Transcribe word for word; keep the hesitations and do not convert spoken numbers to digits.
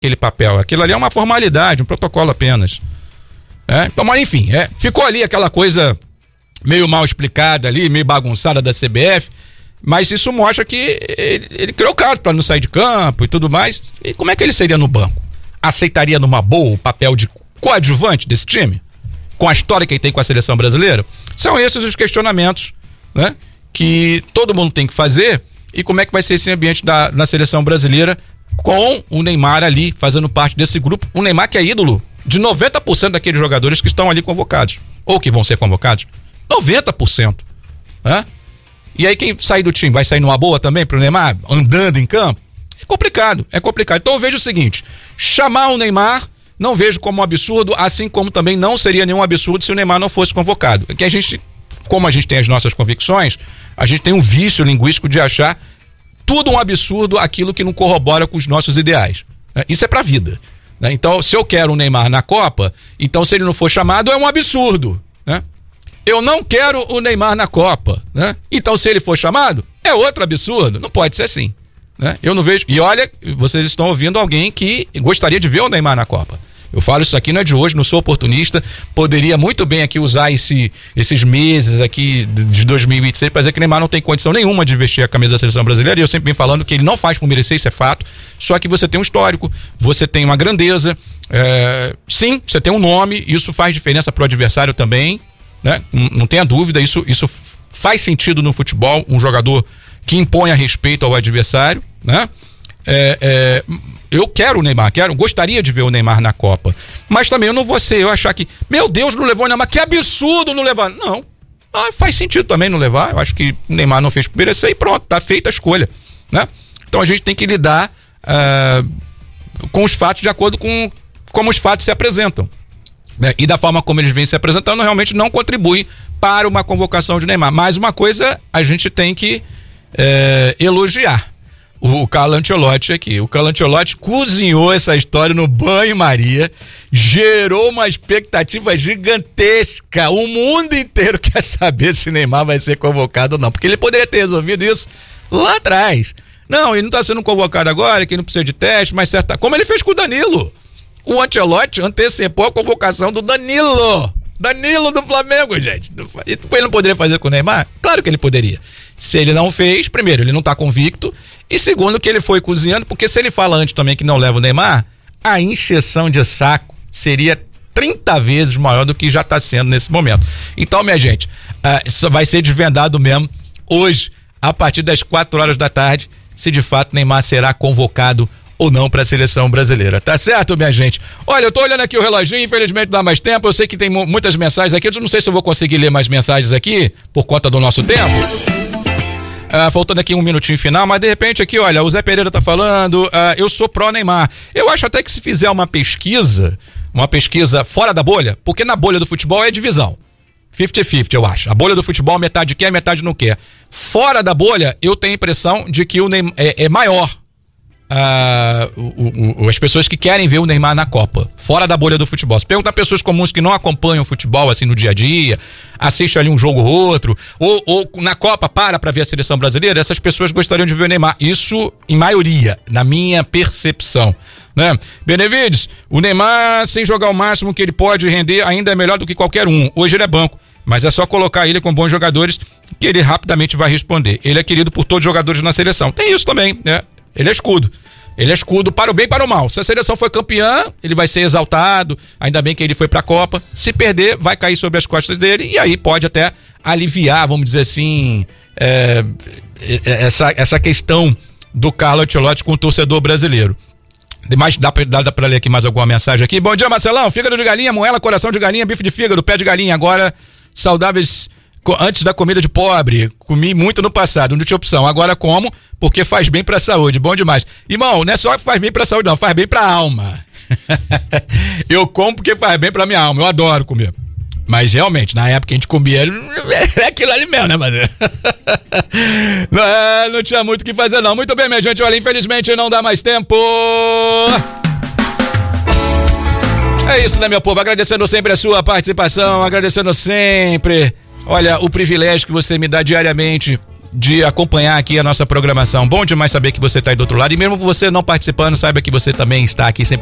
aquele papel. Aquilo ali é uma formalidade, um protocolo apenas. É? Então, mas enfim, é, ficou ali aquela coisa meio mal explicada ali, meio bagunçada da C B F, mas isso mostra que ele, ele criou caso para não sair de campo e tudo mais. E como é que ele seria no banco? Aceitaria numa boa o papel de coadjuvante desse time? Com a história que ele tem com a seleção brasileira? São esses os questionamentos, né, que todo mundo tem que fazer. E como é que vai ser esse ambiente da, na seleção brasileira com o Neymar ali fazendo parte desse grupo? O Neymar que é ídolo de noventa por cento daqueles jogadores que estão ali convocados, ou que vão ser convocados. noventa por cento. Né? E aí quem sair do time vai sair numa boa também pro Neymar, andando em campo? É complicado, é complicado. Então eu vejo o seguinte, chamar o Neymar não vejo como um absurdo, assim como também não seria nenhum absurdo se o Neymar não fosse convocado. Que a gente, como a gente tem as nossas convicções, a gente tem um vício linguístico de achar tudo um absurdo aquilo que não corrobora com os nossos ideais. Né? Isso é pra vida. Né? Então, se eu quero o Neymar na Copa, então se ele não for chamado é um absurdo. Né? Eu não quero o Neymar na Copa. Né? Então, se ele for chamado, é outro absurdo. Não pode ser assim. Né? Eu não vejo. E olha, vocês estão ouvindo alguém que gostaria de ver o Neymar na Copa. Eu falo isso aqui, não é de hoje, não sou oportunista. Poderia muito bem aqui usar esse, esses meses aqui de dois mil e vinte e seis para dizer que o Neymar não tem condição nenhuma de vestir a camisa da seleção brasileira. E eu sempre venho falando que ele não faz por merecer, isso é fato. Só que você tem um histórico, você tem uma grandeza. É, sim, você tem um nome, isso faz diferença pro adversário também. Né? Não, não tenha dúvida, isso, isso faz sentido no futebol. Um jogador que impõe a respeito ao adversário, né? É, é, eu quero o Neymar, quero, gostaria de ver o Neymar na Copa, mas também eu não vou ser eu achar que, meu Deus, não levou o Neymar, que absurdo não levar. Não, ah, faz sentido também não levar. Eu acho que o Neymar não fez por merecer e pronto, tá feita a escolha, né? Então a gente tem que lidar uh, com os fatos de acordo com como os fatos se apresentam, né? E da forma como eles vêm se apresentando realmente não contribui para uma convocação de Neymar. Mais uma coisa a gente tem que uh, elogiar o Carlo Ancelotti aqui. O Carlo Ancelotti cozinhou essa história no banho-maria, gerou uma expectativa gigantesca. O mundo inteiro quer saber se Neymar vai ser convocado ou não, porque ele poderia ter resolvido isso lá atrás. Não, ele não está sendo convocado agora, que não precisa de teste, mas certa... como ele fez com o Danilo. O Ancelotti antecipou a convocação do Danilo. Danilo do Flamengo, gente. Ele não poderia fazer com o Neymar? Claro que ele poderia. Se ele não fez, primeiro, ele não está convicto, e segundo, que ele foi cozinhando, porque se ele fala antes também que não leva o Neymar, a encheção de saco seria trinta vezes maior do que já está sendo nesse momento. Então, minha gente, uh, isso vai ser desvendado mesmo hoje, a partir das quatro horas da tarde, se de fato Neymar será convocado ou não para a seleção brasileira. Tá certo, minha gente? Olha, eu tô olhando aqui o reloginho, infelizmente não dá mais tempo, eu sei que tem mu- muitas mensagens aqui, eu não sei se eu vou conseguir ler mais mensagens aqui, por conta do nosso tempo. Uh, faltando aqui um minutinho final, mas de repente aqui, olha, o Zé Pereira tá falando, uh, eu sou pró Neymar. Eu acho até que se fizer uma pesquisa, uma pesquisa fora da bolha, porque na bolha do futebol é divisão, cinquenta cinquenta eu acho. A bolha do futebol metade quer, metade não quer. Fora da bolha, eu tenho a impressão de que o Neymar é, é maior. Uh, o, o, as pessoas que querem ver o Neymar na Copa, fora da bolha do futebol. Se perguntar a pessoas comuns que não acompanham o futebol assim no dia a dia, assistem ali um jogo ou outro, ou, ou na Copa para pra ver a seleção brasileira, essas pessoas gostariam de ver o Neymar. Isso em maioria, na minha percepção, né? Benevides, o Neymar, sem jogar o máximo que ele pode render, ainda é melhor do que qualquer um. Hoje ele é banco, mas é só colocar ele com bons jogadores que ele rapidamente vai responder. Ele é querido por todos os jogadores na seleção. Tem isso também, né? Ele é escudo. Ele é escudo para o bem e para o mal. Se a seleção for campeã, ele vai ser exaltado. Ainda bem que ele foi para a Copa. Se perder, vai cair sobre as costas dele. E aí pode até aliviar, vamos dizer assim, é, essa, essa questão do Carlo Ancelotti com o torcedor brasileiro. Demais, dá pra, dá, dá pra ler aqui mais alguma mensagem aqui. Bom dia, Marcelão. Fígado de galinha, moela, coração de galinha, bife de fígado, pé de galinha. Agora, saudáveis... Antes da comida de pobre, comi muito no passado, não tinha opção. Agora como, porque faz bem pra saúde, bom demais. Irmão, não é só que faz bem pra saúde não, faz bem pra alma. Eu como porque faz bem pra minha alma, eu adoro comer. Mas realmente, na época que a gente comia, é aquilo ali mesmo, né, mas não, é, não tinha muito o que fazer não. Muito bem, minha gente, olha, infelizmente não dá mais tempo. É isso, né, meu povo? Agradecendo sempre a sua participação, agradecendo sempre... Olha, o privilégio que você me dá diariamente de acompanhar aqui a nossa programação. Bom demais saber que você está aí do outro lado. E mesmo você não participando, saiba que você também está aqui sempre